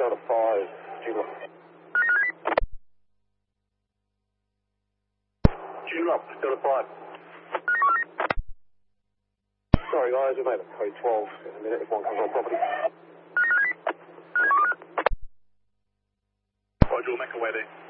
Delta 5, Juno. Juno up, Delta 5. Sorry guys, we'll make it code 12 in a minute if one comes on property. Roger, we'll make our way there.